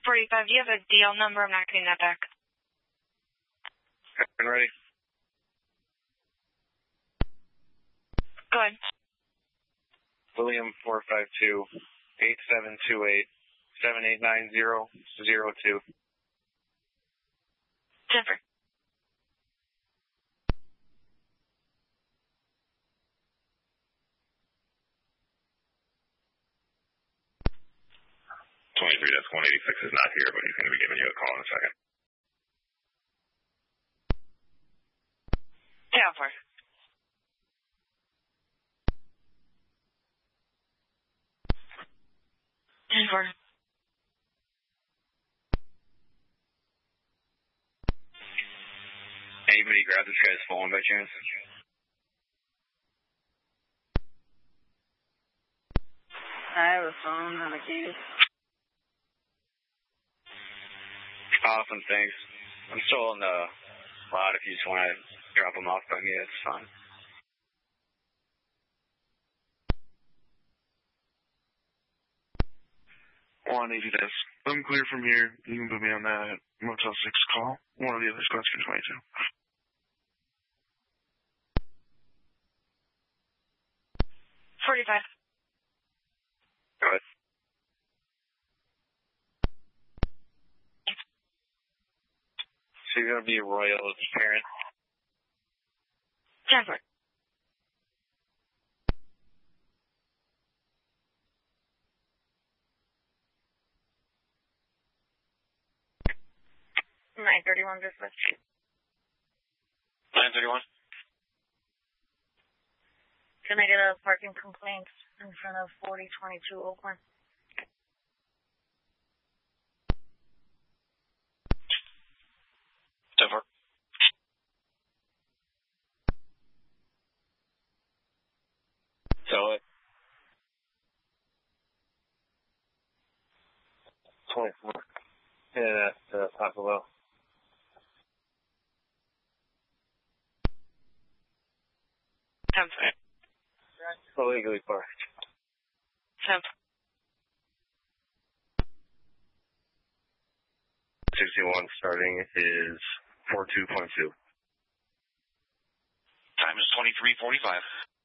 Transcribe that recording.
45, do you have a DL number? I'm not getting that back. Ready? Go ahead. William 452-8728-7890-02. Jennifer. That's 186 is not here, but he's going to be giving you a call in a second. Yeah, for. Jennifer. Anybody grab this guy's phone by chance? I have a phone, not a case. Awesome, thanks. I'm still in the lot if you just want to drop them off by me, that's fine. $180 this. I'm clear from here. You can put me on that Motel 6 call. One of the others goes for 22. 45. Go ahead. So you're going to be Royal's parent? Jennifer. $931 business. 931? Can I get a parking complaint in front of 4022 Oakland? Denver. Sell it. 24. Yeah, that's Taco Bell. Temp. Illegally parked. Temp. 61 starting is 42.2. Time is 23:45.